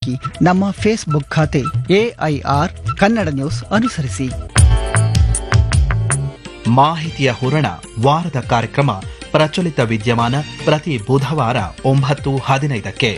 ಭಾಗವಹಿಸಿ. ನಮ್ಮ ಫೇಸ್ಬುಕ್ ಖಾತೆ AIR ಕನ್ನಡ ನ್ಯೂಸ್ ಅನುಸರಿಸಿ. ಮಾಹಿತಿಯ ಹೂರಣ ವಾರದ ಕಾರ್ಯಕ್ರಮ ಪ್ರಚಲಿತ ವಿದ್ಯಮಾನ ಪ್ರತಿ ಬುಧವಾರ 9:15ಕ್ಕೆ.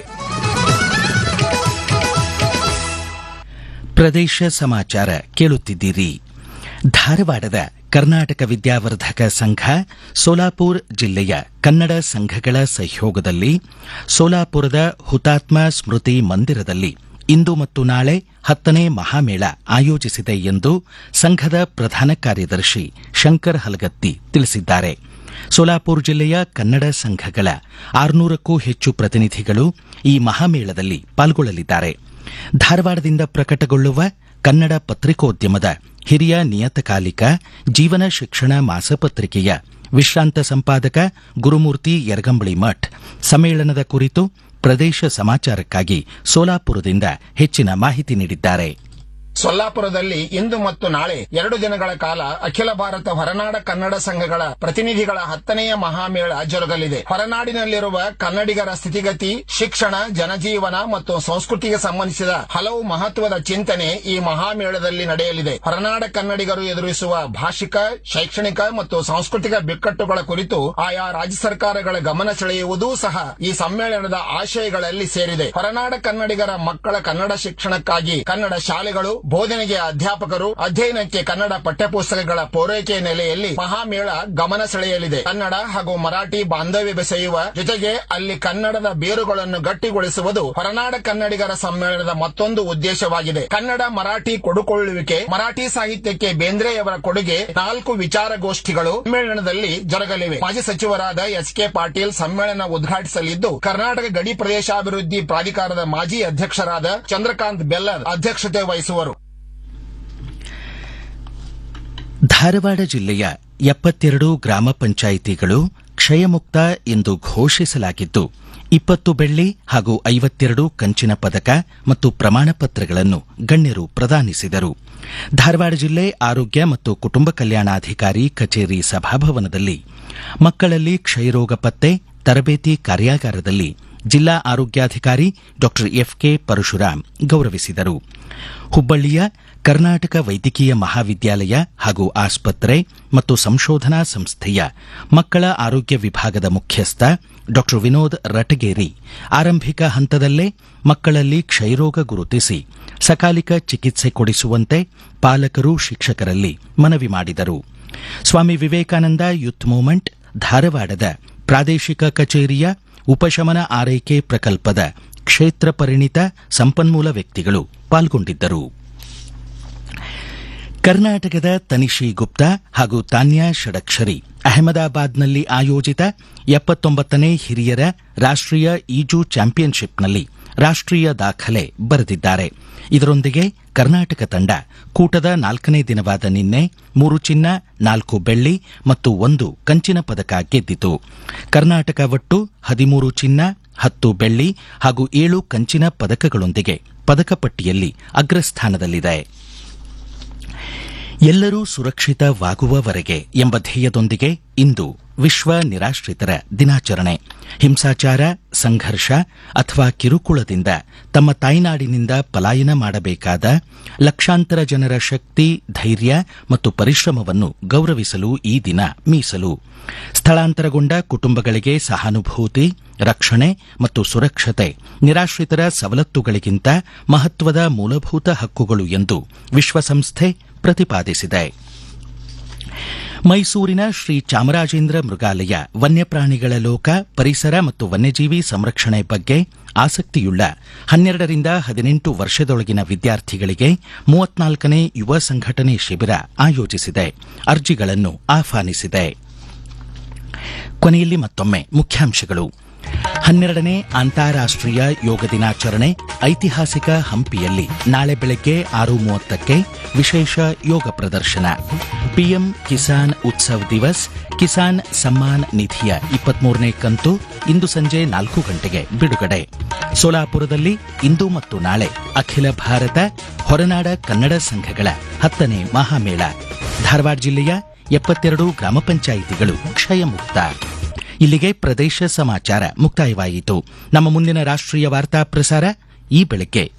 ಪ್ರದೇಶ ಸಮಾಚಾರ ಕೇಳುತ್ತಿದ್ದೀರಿ. ಧಾರವಾಡದ ಕರ್ನಾಟಕ ವಿದ್ಯಾವರ್ಧಕ ಸಂಘ ಸೋಲಾಪುರ ಜಿಲ್ಲೆಯ ಕನ್ನಡ ಸಂಘಗಳ ಸಹಯೋಗದಲ್ಲಿ ಸೋಲಾಪುರದ ಹುತಾತ್ಮ ಸ್ಮೃತಿ ಮಂದಿರದಲ್ಲಿ ಇಂದು ಮತ್ತು ನಾಳೆ 10ನೇ ಮಹಾಮೇಳ ಆಯೋಜಿಸಿದೆ ಎಂದು ಸಂಘದ ಪ್ರಧಾನ ಕಾರ್ಯದರ್ಶಿ ಶಂಕರ್ ಹಲಗತ್ತಿ ತಿಳಿಸಿದ್ದಾರೆ. ಸೋಲಾಪುರ ಜಿಲ್ಲೆಯ ಕನ್ನಡ ಸಂಘಗಳ 600ಕ್ಕೂ ಹೆಚ್ಚು ಪ್ರತಿನಿಧಿಗಳು ಈ ಮಹಾಮೇಳದಲ್ಲಿ ಪಾಲ್ಗೊಳ್ಳಲಿದ್ದಾರೆ. ಧಾರವಾಡದಿಂದ ಪ್ರಕಟಗೊಳ್ಳುವ ಕನ್ನಡ ಪತ್ರಿಕೋದ್ಯಮದ ಹಿರಿಯ ನಿಯತಕಾಲಿಕ ಜೀವನ ಶಿಕ್ಷಣ ಮಾಸಪತ್ರಿಕೆಯ ವಿಶ್ರಾಂತ ಸಂಪಾದಕ ಗುರುಮೂರ್ತಿ ಯರಗಂಬಳಿ ಮಠ್ ಸಮ್ಮೇಳನದ ಕುರಿತು ಪ್ರದೇಶ ಸಮಾಚಾರಕ್ಕಾಗಿ ಸೋಲಾಪುರದಿಂದ ಹೆಚ್ಚಿನ ಮಾಹಿತಿ ನೀಡಿದ್ದಾರೆ. ಸೊಲ್ಲಾಪುರದಲ್ಲಿ ಇಂದು ಮತ್ತು ನಾಳೆ 2 ದಿನಗಳ ಕಾಲ ಅಖಿಲ ಭಾರತ ಹೊರನಾಡ ಕನ್ನಡ ಸಂಘಗಳ ಪ್ರತಿನಿಧಿಗಳ 10ನೆಯ ಮಹಾಮೇಳ ಜರುಗಲಿದೆ. ಹೊರನಾಡಿನಲ್ಲಿರುವ ಕನ್ನಡಿಗರ ಸ್ಥಿತಿಗತಿ, ಶಿಕ್ಷಣ, ಜನಜೀವನ ಮತ್ತು ಸಂಸ್ಕೃತಿಗೆ ಸಂಬಂಧಿಸಿದ ಹಲವು ಮಹತ್ವದ ಚಿಂತನೆ ಈ ಮಹಾಮೇಳದಲ್ಲಿ ನಡೆಯಲಿದೆ. ಹೊರನಾಡ ಕನ್ನಡಿಗರು ಎದುರಿಸುವ ಭಾಷಿಕ, ಶೈಕ್ಷಣಿಕ ಮತ್ತು ಸಾಂಸ್ಕೃತಿಕ ಬಿಕ್ಕಟ್ಟುಗಳ ಕುರಿತು ಆಯಾ ರಾಜ್ಯ ಸರ್ಕಾರಗಳ ಗಮನ ಸೆಳೆಯುವುದೂ ಸಹ ಈ ಸಮ್ಮೇಳನದ ಆಶಯಗಳಲ್ಲಿ ಸೇರಿದೆ. ಹೊರನಾಡ ಕನ್ನಡಿಗರ ಮಕ್ಕಳ ಕನ್ನಡ ಶಿಕ್ಷಣಕ್ಕಾಗಿ ಕನ್ನಡ ಶಾಲೆಗಳು, ಬೋಧನೆಗೆ ಅಧ್ಯಾಪಕರು, ಅಧ್ಯಯನಕ್ಕೆ ಕನ್ನಡ ಪಠ್ಯಪುಸ್ತಕಗಳ ಪೂರೈಕೆ ನೆಲೆಯಲ್ಲಿ ಮಹಾಮೇಳ ಗಮನ ಸೆಳೆಯಲಿದೆ. ಕನ್ನಡ ಹಾಗೂ ಮರಾಠಿ ಬಾಂಧವ್ಯ ಬೆಸೆಯುವ ಜೊತೆಗೆ ಅಲ್ಲಿ ಕನ್ನಡದ ಬೇರುಗಳನ್ನು ಗಟ್ಟಿಗೊಳಿಸುವುದು ಹೊರನಾಡ ಕನ್ನಡಿಗರ ಸಮ್ಮೇಳನದ ಮತ್ತೊಂದು ಉದ್ದೇಶವಾಗಿದೆ. ಕನ್ನಡ ಮರಾಠಿ ಕೊಡುಕೊಳ್ಳುವಿಕೆ, ಮರಾಠಿ ಸಾಹಿತ್ಯಕ್ಕೆ ಬೇಂದ್ರೆಯವರ ಕೊಡುಗೆ 4 ವಿಚಾರಗೋಷ್ಠಿಗಳು ಸಮ್ಮೇಳನದಲ್ಲಿ ಜರುಗಲಿವೆ. ಮಾಜಿ ಸಚಿವರಾದ SK ಪಾಟೀಲ್ ಸಮ್ಮೇಳನ ಉದ್ಘಾಟಿಸಲಿದ್ದು, ಕರ್ನಾಟಕ ಗಡಿ ಪ್ರದೇಶಾಭಿವೃದ್ಧಿ ಪ್ರಾಧಿಕಾರದ ಮಾಜಿ ಅಧ್ಯಕ್ಷರಾದ ಚಂದ್ರಕಾಂತ್ ಬೆಲ್ಲರ್ ಅಧ್ಯಕ್ಷತೆ ವಹಿಸುವರು. ಧಾರವಾಡ ಜಿಲ್ಲೆಯ 72 ಗ್ರಾಮ ಪಂಚಾಯಿತಿಗಳು ಕ್ಷಯಮುಕ್ತ ಎಂದು ಘೋಷಿಸಲಾಗಿದ್ದು 20 ಬೆಳ್ಳಿ ಹಾಗೂ 52 ಕಂಚಿನ ಪದಕ ಮತ್ತು ಪ್ರಮಾಣ ಪತ್ರಗಳನ್ನು ಗಣ್ಯರು ಪ್ರದಾನಿಸಿದರು. ಧಾರವಾಡ ಜಿಲ್ಲೆ ಆರೋಗ್ಯ ಮತ್ತು ಕುಟುಂಬ ಕಲ್ಯಾಣಾಧಿಕಾರಿ ಕಚೇರಿ ಸಭಾಭವನದಲ್ಲಿ ಮಕ್ಕಳಲ್ಲಿ ಕ್ಷಯರೋಗ ಪತ್ತೆ ತರಬೇತಿ ಕಾರ್ಯಾಗಾರದಲ್ಲಿ ಜಿಲ್ಲಾ ಆರೋಗ್ಯಾಧಿಕಾರಿ ಡಾ FK ಪರಶುರಾಮ್ ಗೌರವಿಸಿದರು. ಹುಬ್ಬಳ್ಳಿಯ ಕರ್ನಾಟಕ ವೈದ್ಯಕೀಯ ಮಹಾವಿದ್ಯಾಲಯ ಹಾಗೂ ಆಸ್ಪತ್ರೆ ಮತ್ತು ಸಂಶೋಧನಾ ಸಂಸ್ಥೆಯ ಮಕ್ಕಳ ಆರೋಗ್ಯ ವಿಭಾಗದ ಮುಖ್ಯಸ್ಥ ಡಾ ವಿನೋದ್ ರಟಗೇರಿ ಆರಂಭಿಕ ಹಂತದಲ್ಲೇ ಮಕ್ಕಳಲ್ಲಿ ಕ್ಷಯರೋಗ ಗುರುತಿಸಿ ಸಕಾಲಿಕ ಚಿಕಿತ್ಸೆ ಕೊಡಿಸುವಂತೆ ಪಾಲಕರು, ಶಿಕ್ಷಕರಲ್ಲಿ ಮನವಿ ಮಾಡಿದರು. ಸ್ವಾಮಿ ವಿವೇಕಾನಂದ ಯೂತ್ ಮೂವ್ಮೆಂಟ್ ಧಾರವಾಡದ ಪ್ರಾದೇಶಿಕ ಕಚೇರಿಯ ಉಪಶಮನ ಆರೈಕೆ ಪ್ರಕಲ್ಪದ ಕ್ಷೇತ್ರ ಪರಿಣಿತ ಸಂಪನ್ಮೂಲ ವ್ಯಕ್ತಿಗಳು ಪಾಲ್ಗೊಂಡಿದ್ದರು. ಕರ್ನಾಟಕದ ತನಿಷಿ ಗುಪ್ತಾ ಹಾಗೂ ತಾನ್ಯಾ ಷಡಕ್ಷರಿ ಅಹಮದಾಬಾದ್ನಲ್ಲಿ ಆಯೋಜಿತ 79ನೇ ಹಿರಿಯರ ರಾಷ್ಟೀಯ ಈಜು ಚಾಂಪಿಯನ್ಶಿಪ್ನಲ್ಲಿ ರಾಷ್ಟೀಯ ದಾಖಲೆ ಬರೆದಿದ್ದಾರೆ. ಇದರೊಂದಿಗೆ ಕರ್ನಾಟಕ ತಂಡ ಕೂಟದ 4ನೇ ದಿನವಾದ ನಿನ್ನೆ 3 ಚಿನ್ನ, 4 ಬೆಳ್ಳಿ ಮತ್ತು 1 ಕಂಚಿನ ಪದಕ ಗೆದ್ದಿತು. ಕರ್ನಾಟಕ ಒಟ್ಟು 13 ಚಿನ್ನ, 10 ಬೆಳ್ಳಿ ಹಾಗೂ 7 ಕಂಚಿನ ಪದಕಗಳೊಂದಿಗೆ ಪದಕ ಪಟ್ಟಿಯಲ್ಲಿ ಅಗ್ರಸ್ಥಾನದಲ್ಲಿದೆ. ಎಲ್ಲರೂ ಸುರಕ್ಷಿತವಾಗುವವರೆಗೆ ಎಂಬ ಧ್ಯೇಯದೊಂದಿಗೆ ಇಂದು ವಿಶ್ವ ನಿರಾಶ್ರಿತರ ದಿನಾಚರಣೆ. ಹಿಂಸಾಚಾರ, ಸಂಘರ್ಷ ಅಥವಾ ಕಿರುಕುಳದಿಂದ ತಮ್ಮ ತಾಯ್ನಾಡಿನಿಂದ ಪಲಾಯನ ಮಾಡಬೇಕಾದ ಲಕ್ಷಾಂತರ ಜನರ ಶಕ್ತಿ, ಧೈರ್ಯ ಮತ್ತು ಪರಿಶ್ರಮವನ್ನು ಗೌರವಿಸಲು ಈ ದಿನ ಮೀಸಲು. ಸ್ಥಳಾಂತರಗೊಂಡ ಕುಟುಂಬಗಳಿಗೆ ಸಹಾನುಭೂತಿ, ರಕ್ಷಣೆ ಮತ್ತು ಸುರಕ್ಷತೆ ನಿರಾಶ್ರಿತರ ಸವಲತ್ತುಗಳಿಗಿಂತ ಮಹತ್ವದ ಮೂಲಭೂತ ಹಕ್ಕುಗಳು ಎಂದು ವಿಶ್ವಸಂಸ್ಥೆ ಪ್ರತಿಪಾದಿಸಿದೆ. ಮೈಸೂರಿನ ಶ್ರೀ ಚಾಮರಾಜೇಂದ್ರ ಮೃಗಾಲಯ ವನ್ಯಪ್ರಾಣಿಗಳ ಲೋಕ, ಪರಿಸರ ಮತ್ತು ವನ್ಯಜೀವಿ ಸಂರಕ್ಷಣೆ ಬಗ್ಗೆ ಆಸಕ್ತಿಯುಳ್ಳ 12 ರಿಂದ 18 ವರ್ಷದೊಳಗಿನ ವಿದ್ಯಾರ್ಥಿಗಳಿಗೆ 34ನೇ ಯುವ ಸಂಘಟನೆ ಶಿಬಿರ ಆಯೋಜಿಸಿದೆ. ಅರ್ಜಿಗಳನ್ನು ಆಹ್ವಾನಿಸಿದೆ. ಕೊನೆಯಲ್ಲಿ ಮತ್ತೊಮ್ಮೆ ಮುಖ್ಯಾಂಶಗಳು. 12ನೇ ಅಂತಾರಾಷ್ಟೀಯ ಯೋಗ ದಿನಾಚರಣೆ ಐತಿಹಾಸಿಕ ಹಂಪಿಯಲ್ಲಿ ನಾಳೆ ಬೆಳಗ್ಗೆ 6:30ಕ್ಕೆ ವಿಶೇಷ ಯೋಗ ಪ್ರದರ್ಶನ. ಪಿಎಂ ಕಿಸಾನ್ ಉತ್ಸವ್ ದಿವಸ್, ಕಿಸಾನ್ ಸಮ್ಮಾನ್ ನಿಧಿಯ 23ನೇ ಕಂತು ಇಂದು ಸಂಜೆ 4 ಗಂಟೆಗೆ ಬಿಡುಗಡೆ. ಸೋಲಾಪುರದಲ್ಲಿ ಇಂದು ಮತ್ತು ನಾಳೆ ಅಖಿಲ ಭಾರತ ಹೊರನಾಡ ಕನ್ನಡ ಸಂಘಗಳ 10ನೇ ಮಹಾಮೇಳ. ಧಾರವಾಡ ಜಿಲ್ಲೆಯ 72 ಗ್ರಾಮ ಪಂಚಾಯಿತಿಗಳು ಕ್ಷಯಮುಕ್ತ. ಇಲ್ಲಿಗೆ ಪ್ರದೇಶ ಸಮಾಚಾರ ಮುಕ್ತಾಯವಾಯಿತು. ನಮ್ಮ ಮುಂದಿನ ರಾಷ್ಟ್ರೀಯ ವಾರ್ತಾ ಪ್ರಸಾರ ಈ ಬೆಳಗ್ಗೆ